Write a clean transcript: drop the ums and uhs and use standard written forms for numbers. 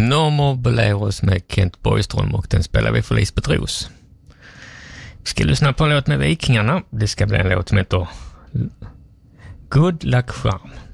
Normer Boleros med Kent Borgström, och den spelar vi för Lisbeth Ros. Vi ska lyssna på en låt med Vikingarna. Det ska bli en låt som heter Good Luck Charm.